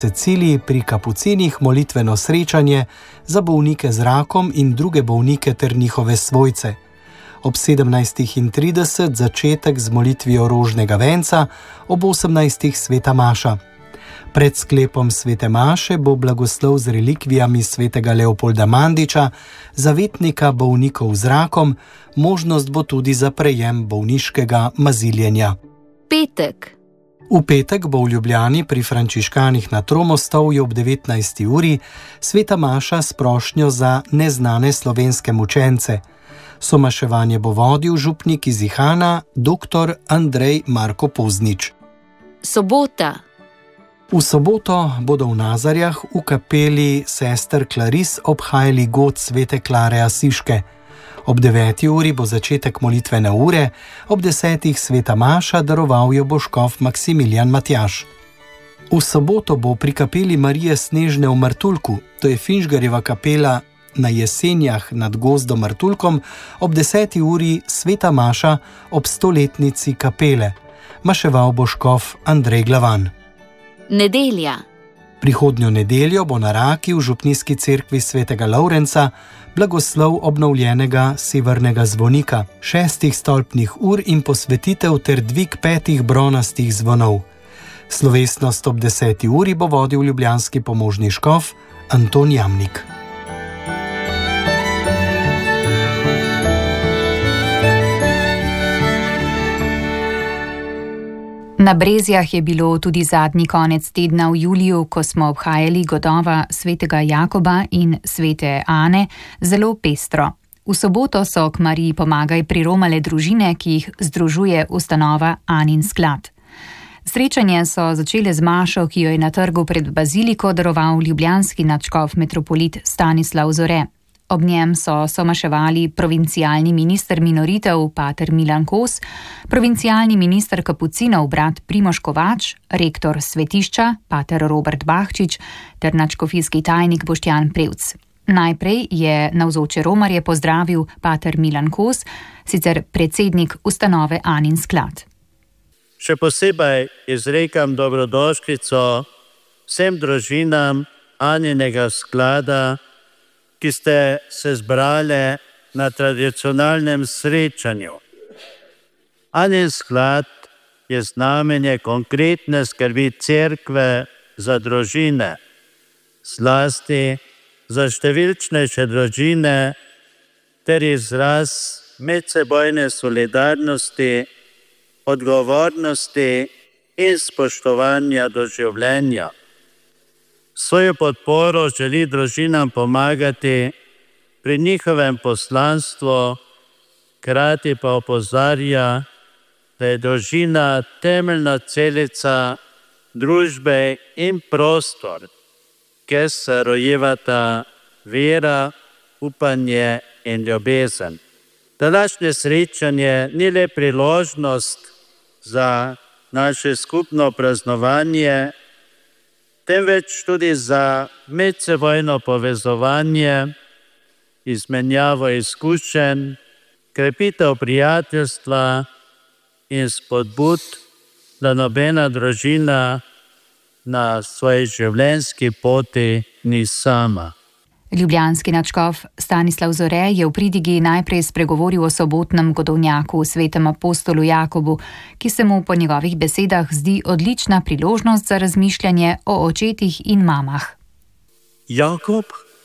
Ceciliji pri kapucinih molitveno srečanje za bolnike z rakom in druge bolnike ter njihove svojce. Ob 17:30 začetek z molitvijo rožnega venca, ob 18. sveta maša. Pred sklepom svete maše bo blagoslov z relikvijami svetega Leopolda Mandiča, zavetnika bolnikov z rakom, možnost bo tudi za prejem bolniškega maziljenja. Petek. V petek bo v Ljubljani pri frančiškanih na Tromostovju ob 19. uri sveta maša s prošnjo za neznane slovenske mučence. Somaševanje bo vodil župnik iz Ihana, dr. Andrej Marko Poznič. Sobota. V soboto bodo v Nazarjah v kapeli sester Klaris obhajali god svete Klare Asiške. Ob 9. uri bo začetek molitvene ure, ob 10. sveta maša daroval jo bo škof Maksimilijan Matjaž. V soboto bo pri kapeli Marije Snežne v Martuljku, to je Finžgarjeva kapela na Jesenjah nad gozdom Martuljkom, ob 10. uri sveta maša ob 100-letnici kapele. Maševal bo škof Andrej Glavan. Nedelja. Prihodnjo nedeljo bo na Raki v župnijski cerkvi svetega Lovrenca blagoslov obnovljenega severnega zvonika, 6 stolpnih ur in posvetitev ter dvig 5 bronastih zvonov. Slovesnost ob 10. uri bo vodil ljubljanski pomožni škof Anton Jamnik. Na Brezjah je bilo tudi zadnji konec tedna v juliju, ko smo obhajali godova svetega Jakoba in svete Ane, zelo pestro. V soboto so k Mariji Pomagaj priromale družine, ki jih združuje ustanova Anin sklad. Srečanje so začele z mašo, ki jo je na trgu pred baziliko daroval ljubljanski nadškof metropolit Stanislav Zore. Ob njem so somaševali provincialni minister minoritev pater Milan Kos, provincialni minister kapucinov brat Primož Kovač, rektor svetišča pater Robert Bahčič ter nadškofijski tajnik Boštjan Prevc. Najprej je navzoče romarje pozdravil pater Milan Kos, sicer predsednik ustanove Anin sklad. Še posebej izrekam dobrodošlico vsem družinam Aninega sklada, ki ste se zbrali na tradicionalnem srečanju. Anin sklad je znamenje konkretne skrbi cerkve za družine, zlasti za številčnejše družine ter izraz medsebojne solidarnosti, odgovornosti in spoštovanja do življenja. Svojo podporo želi družinam pomagati pri njihovem poslanstvu, hkrati pa opozarja, da je družina temeljna celica družbe in prostor, kjer se rojevata vera, upanje in ljubezen. Današnje srečanje ni le priložnost za naše skupno praznovanje, temveč tudi za medsebojno povezovanje, izmenjavo izkušenj, krepitev prijateljstva in spodbud, da nobena družina na svoji življenjski poti ni sama. Ljubljanski nadškof Stanislav Zore je v pridigi najprej spregovoril o sobotnem godovnjaku v svetem apostolu Jakobu, ki se mu po njegovih besedah zdi odlična priložnost za razmišljanje o očetih in mamah. Jakob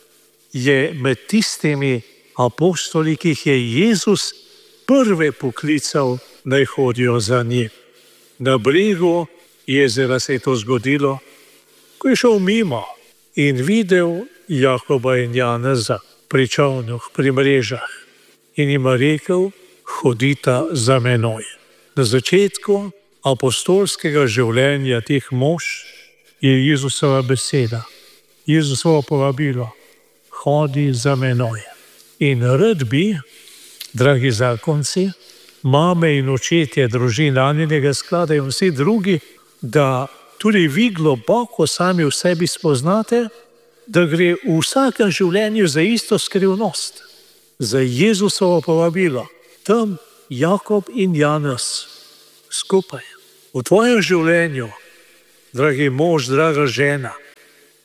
je med tistimi apostoli, ki jih je Jezus prve poklical, naj hodijo za njim. Na bregu jezera se je to zgodilo, ko je šel mimo in videl Jakoba in Janeza pri čolnu, pri mrežah in jima rekel, hodita za menoj. Na začetku apostolskega življenja teh mož je Jezusova beseda, Jezusovo povabilo, hodi za menoj. In rad bi, dragi zakonci, mame in očetje družine Aninega sklada in vsi drugi, da tudi vi globoko sami v sebi spoznate, da gre v vsakem življenju za isto skrivnost, za Jezusovo povabilo. Tam Jakob in Janez skupaj. V tvojem življenju, dragi mož, draga žena,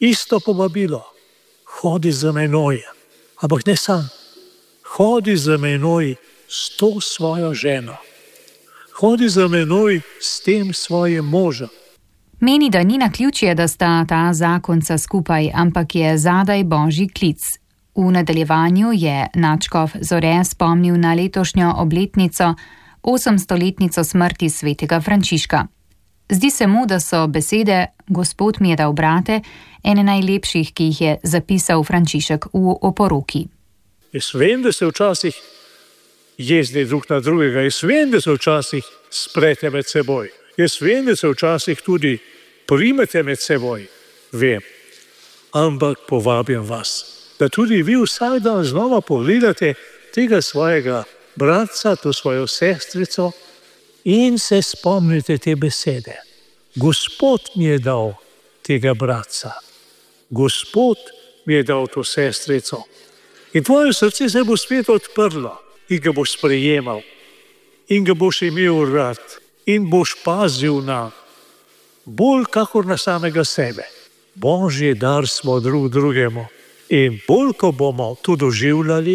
isto povabilo. Hodi za menoj, ampak ne sam. Hodi za menoj s to svojo ženo. Hodi za menoj s tem svojim možem. Meni, da ni naključje, da sta ta zakonca skupaj, ampak je zadaj božji klic. V nadaljevanju je nadškof Zore spomnil na letošnjo obletnico 800-letnico smrti svetega Frančiška. Zdi se mu, da so besede Gospod mi je dal brate ene najlepših, ki jih je zapisal Frančišek v oporoki. Jaz vem, da se včasih jezdi drug na drugega, jaz vem, da se včasih sprete med seboj, jaz vem, da se včasih tudi primete med seboj, vem. Ampak povabim vas, da tudi vi vsak dan znova pogledate tega svojega bratca, to svojo sestrico in se spomnite te besede. Gospod mi je dal tega bratca, Gospod mi je dal to sestrico. In tvoje srce se bo spet odprlo in ga boš sprejemal in ga boš imel rad in boš pazil na bolj kakor na samega sebe. Božji dar smo drug drugemu in bolj, ko bomo to doživljali,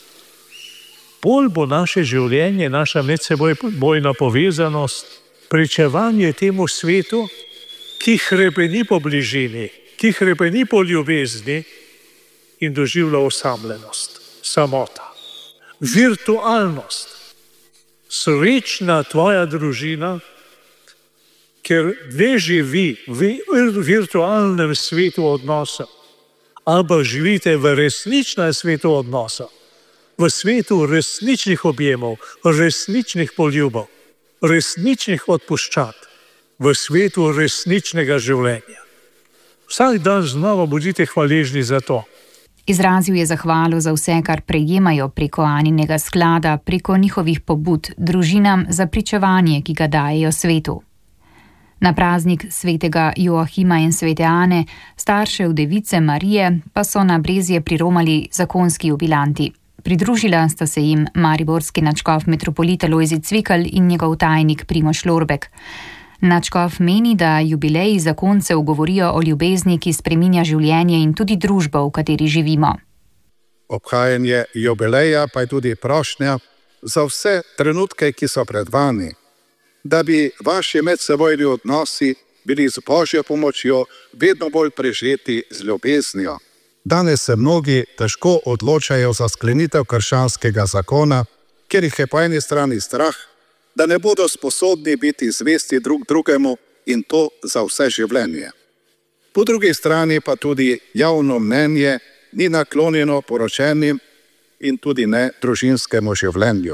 bolj bo naše življenje, naša medsebojna povezanost, pričevanje temu svetu, ki hrepeni po bližini, ki hrepeni po ljubezni in doživlja osamljenost, samota, virtualnost. Srečna tvoja družina, ker ne živi v virtualnem svetu odnosa, ampak živite v resničnem svetu odnosa, v svetu resničnih objemov, resničnih poljubov, resničnih odpuščat, v svetu resničnega življenja. Vsak dan znova bodite hvaležni za to. Izrazil je zahvalo za vse, kar prejemajo preko Aninega sklada, preko njihovih pobud, družinam za pričevanje, ki ga dajejo svetu. Na praznik svetega Joahima in svete Ane, staršev device Marije, pa so na Brezje priromali zakonski jubilanti. Pridružila sta se jim mariborski nadškof metropolit Lojze Cvikl in njegov tajnik Primož Lorbek. Nadškof meni, da jubileji zakoncev govorijo o ljubezni, ki spreminja življenje in tudi družbo, v kateri živimo. Obhajanje jubileja pa je tudi prošnja za vse trenutke, ki so pred vami, da bi vaši medsebojni odnosi bili z Božjo pomočjo vedno bolj prežeti z ljubeznijo. Danes se mnogi težko odločajo za sklenitev krščanskega zakona, ker jih je po eni strani strah, da ne bodo sposobni biti zvesti drug drugemu in to za vse življenje. Po drugi strani pa tudi javno mnenje ni naklonjeno poročenim in tudi ne družinskemu življenju.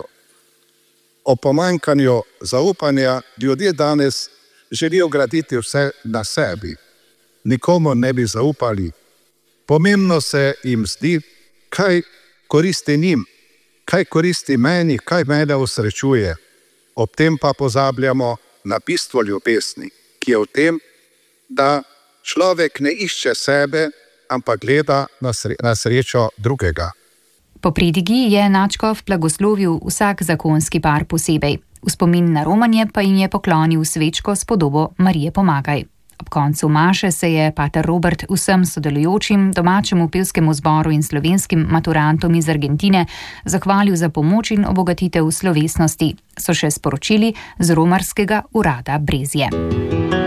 O pomanjkanju zaupanja ljudje danes želijo graditi vse na sebi. Nikomu ne bi zaupali. Pomembno se jim zdi, kaj koristi njim, kaj koristi meni, kaj mene osrečuje. Ob tem pa pozabljamo na bistvo ljubezni, ki je v tem, da človek ne išče sebe, ampak gleda na srečo drugega. Po pridigi je nadškof blagoslovil vsak zakonski par posebej. V spomin na romanje pa jim je poklonil svečko s podobo Marije Pomagaj. Ob koncu maše se je pater Robert vsem sodelujočim, domačemu pevskemu zboru in slovenskim maturantom iz Argentine zahvalil za pomoč in obogatitev slovesnosti, so še sporočili z romarskega urada Brezje.